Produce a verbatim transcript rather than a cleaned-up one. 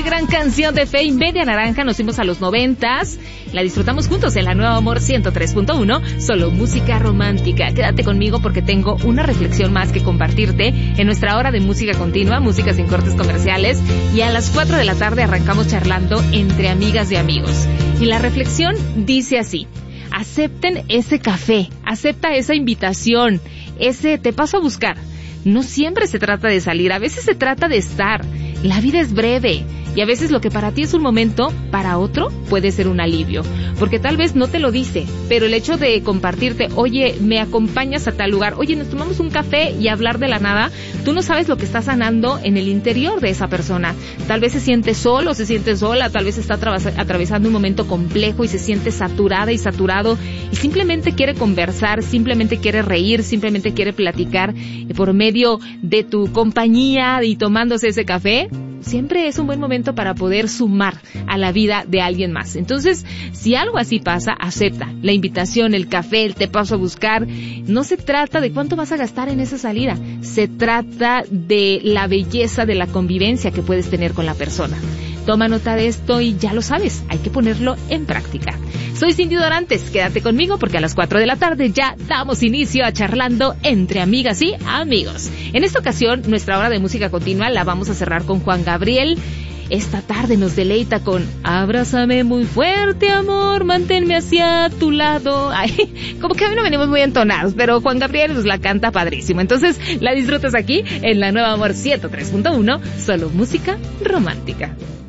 gran canción de Fe y Media Naranja. Nos fuimos a los noventas. La disfrutamos juntos en la Nueva Amor ciento tres punto uno. Solo música romántica. Quédate conmigo porque tengo una reflexión más que compartirte en nuestra hora de música continua, música sin cortes comerciales. Y a las cuatro de la tarde arrancamos charlando entre amigas y amigos. Y la reflexión dice así: acepten ese café, acepta esa invitación, ese te paso a buscar. No siempre se trata de salir, a veces se trata de estar. La vida es breve y a veces lo que para ti es un momento, para otro puede ser un alivio. Porque tal vez no te lo dice, pero el hecho de compartirte, oye, me acompañas a tal lugar, oye, nos tomamos un café y hablar de la nada, tú no sabes lo que está sanando en el interior de esa persona. Tal vez se siente solo, se siente sola, tal vez está atravesando un momento complejo y se siente saturada y saturado y simplemente quiere conversar, simplemente quiere reír, simplemente quiere platicar por medio de tu compañía y tomándose ese café. Siempre es un buen momento para poder sumar a la vida de alguien más. Entonces, si algo así pasa, acepta la invitación, el café, el te paso a buscar. No se trata de cuánto vas a gastar en esa salida. Se trata de la belleza de la convivencia que puedes tener con la persona. Toma nota de esto y ya lo sabes, hay que ponerlo en práctica. Soy Cindy Dorantes, quédate conmigo porque a las cuatro de la tarde ya damos inicio a charlando entre amigas y amigos. En esta ocasión, nuestra hora de música continua la vamos a cerrar con Juan Gabriel. Esta tarde nos deleita con Abrázame muy fuerte, amor, manténme hacia tu lado. Ay, como que hoy no venimos muy entonados, pero Juan Gabriel nos la canta padrísimo. Entonces, la disfrutas aquí en la Nueva Amor ciento tres punto uno, solo música romántica.